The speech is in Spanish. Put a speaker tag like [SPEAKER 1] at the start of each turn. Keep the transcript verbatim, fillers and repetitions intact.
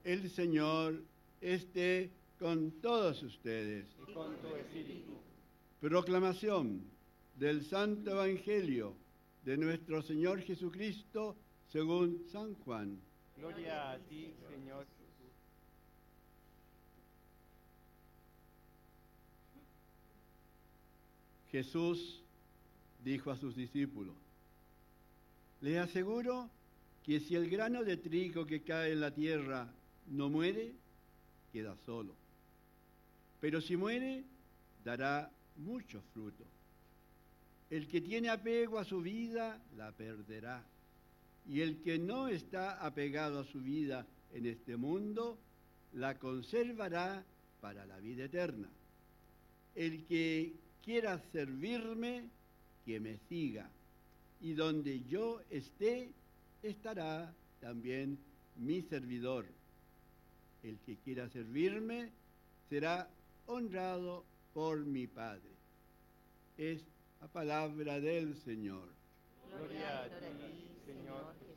[SPEAKER 1] El Señor esté con todos ustedes.
[SPEAKER 2] Y con tu espíritu.
[SPEAKER 1] Proclamación del Santo Evangelio de nuestro Señor Jesucristo según San Juan.
[SPEAKER 2] Gloria a ti, Señor Jesús.
[SPEAKER 1] Jesús dijo a sus discípulos: les aseguro que si el grano de trigo que cae en la tierra no muere, queda solo. Pero si muere, dará mucho fruto. El que tiene apego a su vida, la perderá. Y el que no está apegado a su vida en este mundo, la conservará para la vida eterna. El que quiera servirme, que me siga. Y donde yo esté, estará también mi servidor. El que quiera servirme será honrado por mi Padre. Es la palabra del Señor.
[SPEAKER 2] Gloria a ti, Señor Jesús.